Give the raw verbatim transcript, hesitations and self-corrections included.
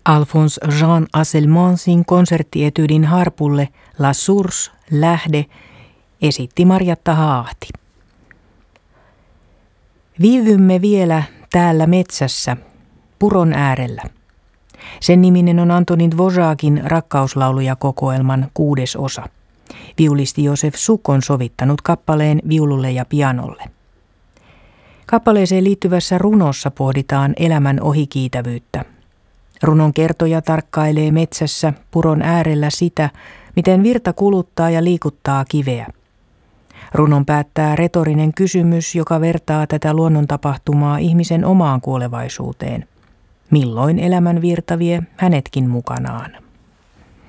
Alphonse Jean Asselmansin konserttietydin harpulle La Source, lähde, esitti Marjatta Haahti. Viivymme vielä täällä metsässä, puron äärellä. Sen niminen on Antonin Dvořákin rakkauslauluja-kokoelman kuudes osa. Viulisti Josef Suk on sovittanut kappaleen viululle ja pianolle. Kappaleeseen liittyvässä runossa pohditaan elämän ohikiitävyyttä. Runon kertoja tarkkailee metsässä puron äärellä sitä, miten virta kuluttaa ja liikuttaa kiveä. Runon päättää retorinen kysymys, joka vertaa tätä luonnontapahtumaa ihmisen omaan kuolevaisuuteen. Milloin elämän virta vie hänetkin mukanaan?